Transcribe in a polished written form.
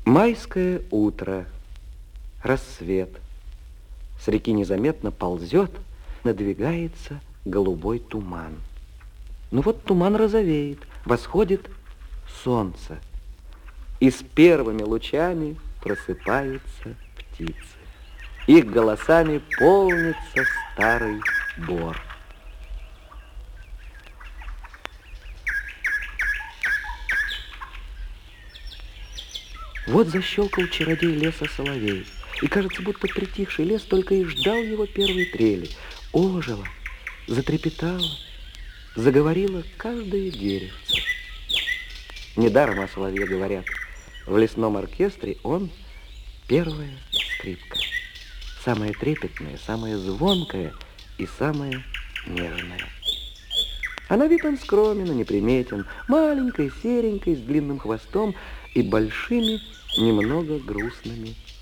Майское утро, рассвет. С реки незаметно ползет, надвигается голубой туман. Ну вот туман розовеет, восходит солнце. И с первыми лучами просыпаются птицы. Их голосами полнится старый бор. Вот защелкал чародей леса соловей, и кажется, будто притихший лес только и ждал его первой трели. Ожило, затрепетало, заговорило каждое деревце. Недаром о соловье говорят, в лесном оркестре он первая скрипка. Самая трепетная, самая звонкая и самая нежная. А на вид он скромен и неприметен, маленькой, серенькой, с длинным хвостом и большими, немного грустными